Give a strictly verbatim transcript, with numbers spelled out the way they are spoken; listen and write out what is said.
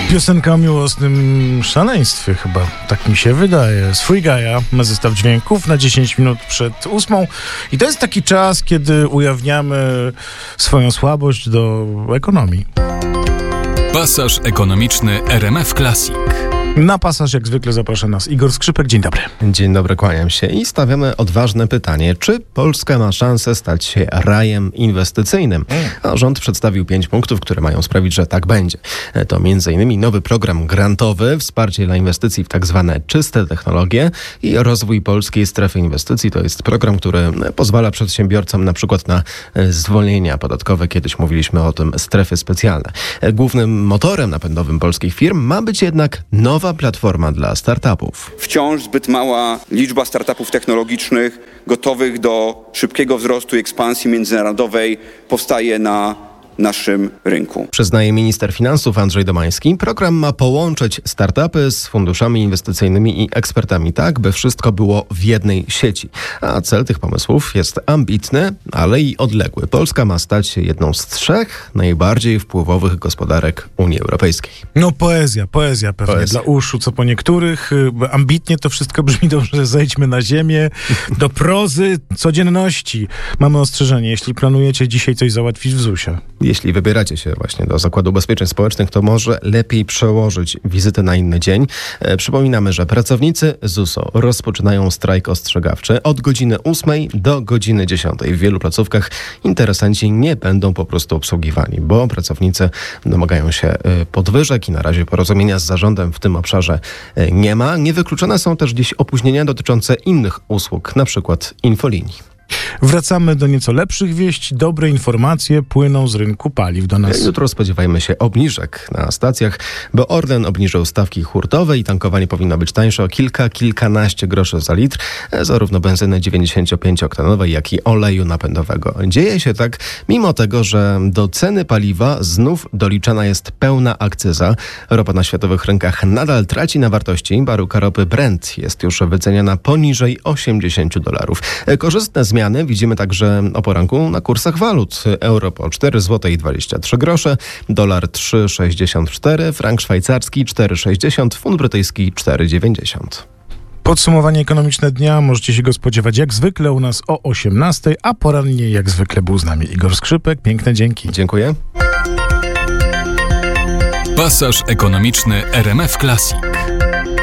Piosenka o miłosnym szaleństwie chyba, tak mi się wydaje. Swój Gaja ma zestaw dźwięków na dziesięć minut przed ósmą i to jest taki czas, kiedy ujawniamy swoją słabość do ekonomii. Pasaż ekonomiczny R M F Classic. Na pasaż jak zwykle zaprasza nas Igor Skrzypek. Dzień dobry. Dzień dobry, kłaniam się i stawiamy odważne pytanie, czy Polska ma szansę stać się rajem inwestycyjnym? A rząd przedstawił pięć punktów, które mają sprawić, że tak będzie. To między innymi nowy program grantowy, wsparcie dla inwestycji w tak zwane czyste technologie i rozwój polskiej strefy inwestycji. To jest program, który pozwala przedsiębiorcom na przykład na zwolnienia podatkowe. Kiedyś mówiliśmy o tym, strefy specjalne. Głównym motorem napędowym polskich firm ma być jednak nowa Nowa platforma dla startupów. Wciąż zbyt mała liczba startupów technologicznych gotowych do szybkiego wzrostu i ekspansji międzynarodowej powstaje na naszym rynku. Przyznaje minister finansów Andrzej Domański. Program ma połączyć startupy z funduszami inwestycyjnymi i ekspertami tak, by wszystko było w jednej sieci. A cel tych pomysłów jest ambitny, ale i odległy. Polska ma stać się jedną z trzech najbardziej wpływowych gospodarek Unii Europejskiej. No poezja, poezja pewnie Poezja. dla uszu, co po niektórych. Ambitnie to wszystko brzmi dobrze. Zejdźmy na ziemię, do prozy codzienności. Mamy ostrzeżenie, jeśli planujecie dzisiaj coś załatwić w zusie. Jeśli wybieracie się właśnie do Zakładu Ubezpieczeń Społecznych, to może lepiej przełożyć wizytę na inny dzień. E, przypominamy, że pracownicy zuso rozpoczynają strajk ostrzegawczy od godziny ósmej do godziny dziesiątej. W wielu placówkach interesanci nie będą po prostu obsługiwani, bo pracownicy domagają się e, podwyżek i na razie porozumienia z zarządem w tym obszarze e, nie ma. Niewykluczone są też dziś opóźnienia dotyczące innych usług, na przykład infolinii. Wracamy do nieco lepszych wieści. Dobre informacje płyną z rynku paliw do nas. Jutro spodziewajmy się obniżek na stacjach, bo Orlen obniżył stawki hurtowe i tankowanie powinno być tańsze o kilka, kilkanaście groszy za litr, zarówno benzyny dziewięćdziesięciopięcioktanowej, jak i oleju napędowego. Dzieje się tak, mimo tego, że do ceny paliwa znów doliczana jest pełna akcyza. Ropa na światowych rynkach nadal traci na wartości. Baryłka ropy Brent jest już wyceniana poniżej osiemdziesiąt dolarów. Korzystne zmiany widzimy także o poranku na kursach walut. Euro po cztery złote dwadzieścia trzy grosze, dolar trzy sześćdziesiąt cztery, frank szwajcarski cztery sześćdziesiąt, funt brytyjski cztery dziewięćdziesiąt. Podsumowanie ekonomiczne dnia. Możecie się go spodziewać jak zwykle u nas o osiemnastej, a porannie jak zwykle był z nami Igor Skrzypek. Piękne dzięki. Dziękuję. Pasaż ekonomiczny R M F Classic.